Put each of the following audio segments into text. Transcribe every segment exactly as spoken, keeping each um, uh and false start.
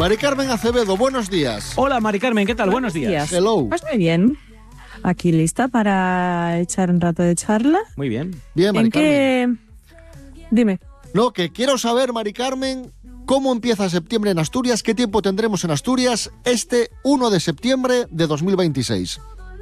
Mari Carmen Acevedo, buenos días. Hola, Mari Carmen, ¿qué tal? Buenos, buenos días. días. Hello. Pues muy bien. Aquí lista para echar un rato de charla. Muy bien. Bien, Mari ¿En Carmen. qué? Dime. No, que quiero saber, Mari Carmen, cómo empieza septiembre en Asturias, qué tiempo tendremos en Asturias este primero de septiembre de dos mil veintiséis.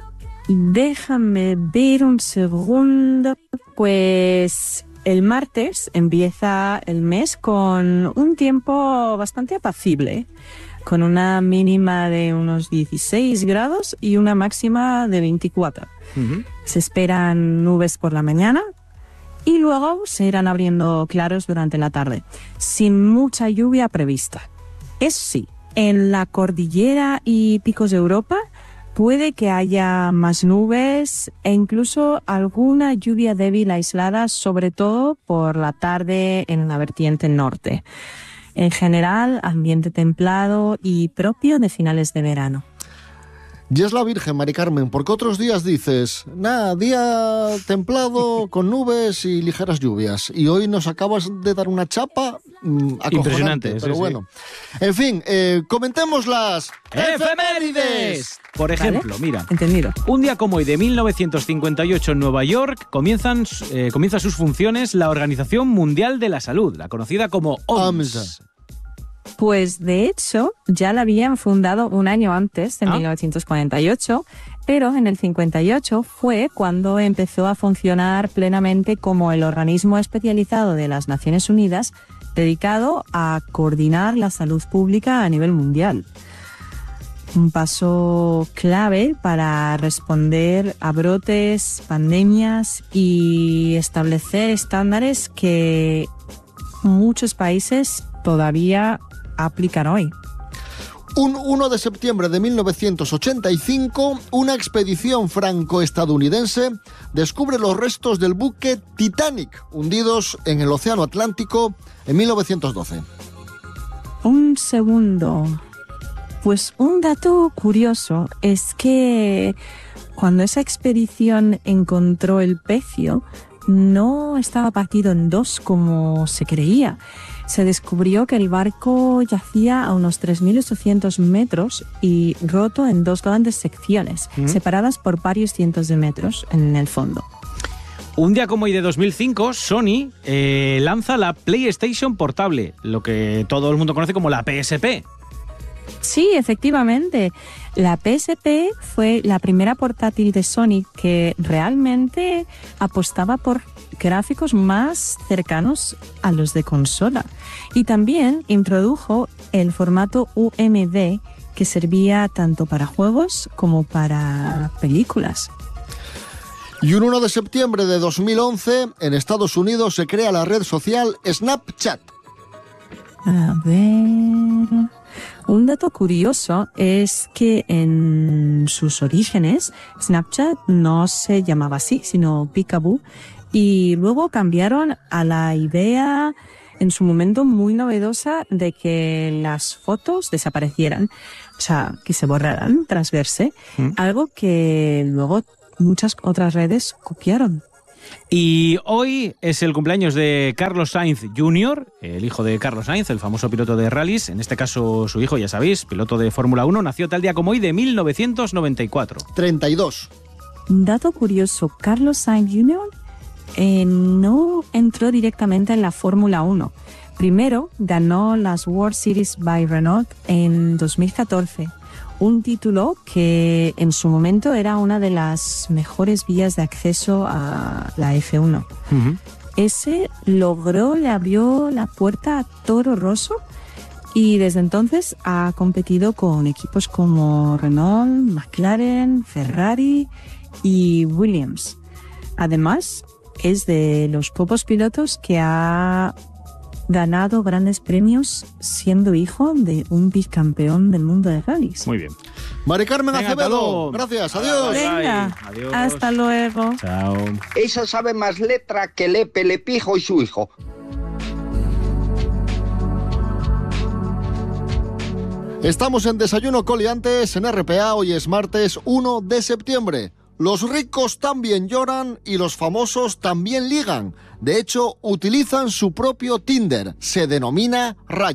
Déjame ver un segundo. Pues el martes empieza el mes con un tiempo bastante apacible, con una mínima de unos dieciséis grados y una máxima de veinticuatro. Uh-huh. Se esperan nubes por la mañana y luego se irán abriendo claros durante la tarde, sin mucha lluvia prevista. Eso sí, en la cordillera y picos de Europa puede que haya más nubes e incluso alguna lluvia débil aislada, sobre todo por la tarde en la vertiente norte. En general, ambiente templado y propio de finales de verano. Y es la Virgen, Mari Carmen, porque otros días dices, nada, día templado, con nubes y ligeras lluvias. Y hoy nos acabas de dar una chapa mmm, acojonante. Impresionante, pero sí, bueno. Sí. En fin, eh, comentemos las efemérides. Por ejemplo, ¿Vale? mira, Entendido. Un día como hoy de mil novecientos cincuenta y ocho en Nueva York comienzan, eh, comienza sus funciones la Organización Mundial de la Salud, la conocida como O M S. Pues de hecho ya la habían fundado un año antes, en ¿Ah? mil novecientos cuarenta y ocho, pero en el cincuenta y ocho fue cuando empezó a funcionar plenamente como el organismo especializado de las Naciones Unidas dedicado a coordinar la salud pública a nivel mundial. Un paso clave para responder a brotes, pandemias y establecer estándares que muchos países todavía aplican hoy. Un primero de septiembre de mil novecientos ochenta y cinco, una expedición franco-estadounidense descubre los restos del buque Titanic, hundidos en el Océano Atlántico en mil novecientos doce. Un segundo. Pues un dato curioso es que cuando esa expedición encontró el pecio, no estaba partido en dos como se creía. Se descubrió que el barco yacía a unos tres mil ochocientos metros y roto en dos grandes secciones, ¿Mm? separadas por varios cientos de metros en el fondo. Un día como hoy de dos mil cinco, Sony eh, lanza la PlayStation Portable, lo que todo el mundo conoce como la P S P. Sí, efectivamente. La P S P fue la primera portátil de Sony que realmente apostaba por gráficos más cercanos a los de consola. Y también introdujo el formato U M D, que servía tanto para juegos como para películas. Y un primero de septiembre de dos mil once, en Estados Unidos se crea la red social Snapchat. A ver... Un dato curioso es que en sus orígenes Snapchat no se llamaba así, sino Peekaboo, y luego cambiaron a la idea en su momento muy novedosa de que las fotos desaparecieran, o sea, que se borraran tras verse, ¿Mm? algo que luego muchas otras redes copiaron. Y hoy es el cumpleaños de Carlos Sainz junior, el hijo de Carlos Sainz, el famoso piloto de rallies. En este caso, su hijo, ya sabéis, piloto de Fórmula uno, nació tal día como hoy de mil novecientos noventa y cuatro. treinta y dos. Dato curioso, Carlos Sainz junior eh, no entró directamente en la Fórmula uno. Primero ganó las World Series by Renault en dos mil catorce. Un título que en su momento era una de las mejores vías de acceso a la F uno. Uh-huh. Ese logró, le abrió la puerta a Toro Rosso y desde entonces ha competido con equipos como Renault, McLaren, Ferrari y Williams. Además, es de los pocos pilotos que ha ganado grandes premios siendo hijo de un bicampeón del mundo de rallies. Muy bien. Mari Carmen Venga, Acevedo, gracias, adiós. Venga, adiós. Hasta luego. Chao. Esa sabe más letra que Lepe, Lepijo y su hijo. Estamos en Desayuno Coliantes en R P A, hoy es martes primero de septiembre. Los ricos también lloran y los famosos también ligan. De hecho, utilizan su propio Tinder. Se denomina Raya.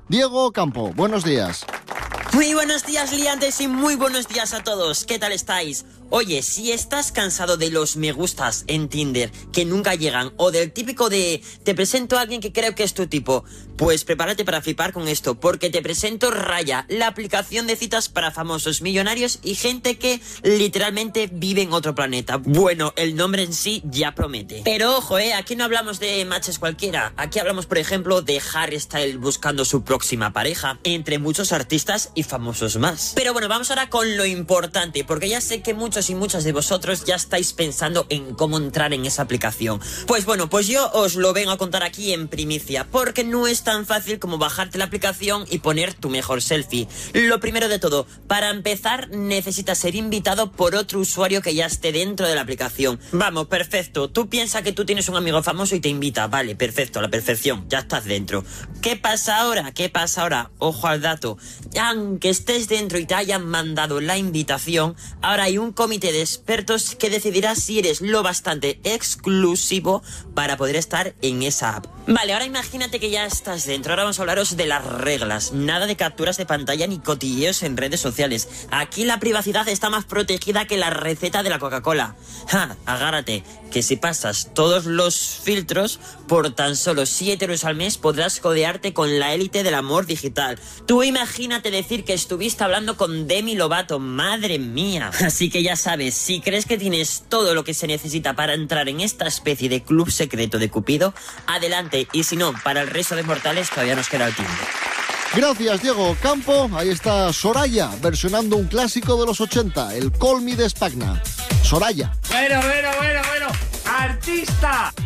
Diego Campo, buenos días. Muy buenos días, liantes, y muy buenos días a todos. ¿Qué tal estáis? Oye, si estás cansado de los me gustas en Tinder que nunca llegan, o del típico de te presento a alguien que creo que es tu tipo, pues prepárate para flipar con esto, porque te presento Raya, la aplicación de citas para famosos, millonarios y gente que literalmente vive en otro planeta. Bueno, el nombre en sí ya promete. Pero ojo, eh, aquí no hablamos de matches cualquiera. Aquí hablamos, por ejemplo, de Harry Styles buscando su próxima pareja, entre muchos artistas y famosos más. Pero bueno, vamos ahora con lo importante, porque ya sé que muchos y muchas de vosotros ya estáis pensando en cómo entrar en esa aplicación. Pues bueno, pues yo os lo vengo a contar aquí en primicia, porque no es tan fácil como bajarte la aplicación y poner tu mejor selfie. Lo primero de todo, para empezar necesitas ser invitado por otro usuario que ya esté dentro de la aplicación. Vamos, perfecto, tú piensas que tú tienes un amigo famoso y te invita, vale, perfecto, a la perfección, ya estás dentro. ¿Qué pasa ahora? ¿Qué pasa ahora? Ojo al dato, aunque estés dentro y te hayan mandado la invitación, ahora hay un comité de expertos que decidirá si eres lo bastante exclusivo para poder estar en esa app. Vale, ahora imagínate que ya estás dentro. Ahora vamos a hablaros de las reglas. Nada de capturas de pantalla ni cotilleos en redes sociales. Aquí la privacidad está más protegida que la receta de la Coca-Cola. Ja, agárrate, que si pasas todos los filtros, por tan solo siete euros al mes podrás codearte con la élite del amor digital. Tú imagínate decir que estuviste hablando con Demi Lovato, madre mía. Así que ya sabes, si crees que tienes todo lo que se necesita para entrar en esta especie de club secreto de Cupido, adelante. Y si no, para el resto de mortales todavía nos queda el tiempo. Gracias, Diego Campo. Ahí está Soraya, versionando un clásico de los ochenta, el Call Me de Spagna. Soraya. Bueno, bueno, bueno, bueno. ¡Artista!